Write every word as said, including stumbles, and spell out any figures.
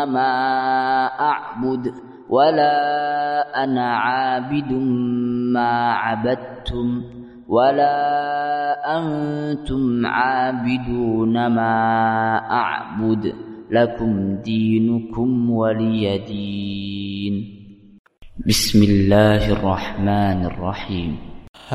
ما أعبد ولا أنا عابد ما عبدتم ولا أنتم عابدون ما أعبد لكم دينكم ولي دين. بسم الله الرحمن الرحيم.